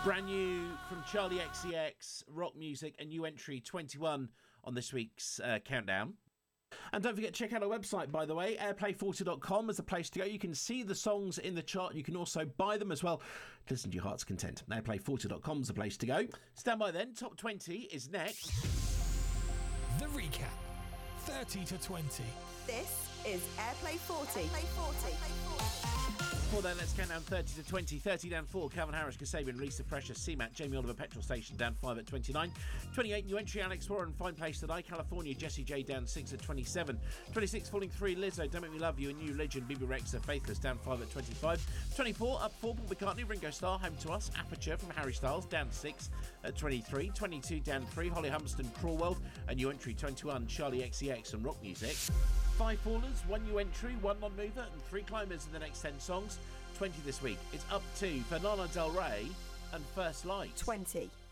Brand new from Charlie XCX, rock music, a new entry 21 on this week's countdown. And don't forget to check out our website, by the way, airplay40.com is the place to go. You can see the songs in the chart. You can also buy them as well to listen to your heart's content. Airplay40.com is the place to go. Stand by then. Top 20 is next. The recap. 30 to 20. This is Airplay 40. Before then, let's count down 30 to 20. 30 down 4, Calvin Harris, Kasabian, Lisa Precious, CMAT, Jamie Oliver, Petrol Station down 5 at 29. 28, new entry, Alex Warren, Fine Place Today, California, Jessie J down 6 at 27. 26, falling 3, Lizzo, Don't Make Me Love You, a new legend, BB Rexa, Faithless down 5 at 25. 24, up 4, Paul McCartney, Ringo Starr, Home to Us, Aperture from Harry Styles down 6 at 23. 22 down 3, Holly Humberston, Crawl World, a new entry, 21, Charlie XCX and rock music. 5 fallers, 1 new entry, 1 non-mover and 3 climbers in the next 10 songs. 20 this week. It's up to for Lana Del Rey and First Light. 20.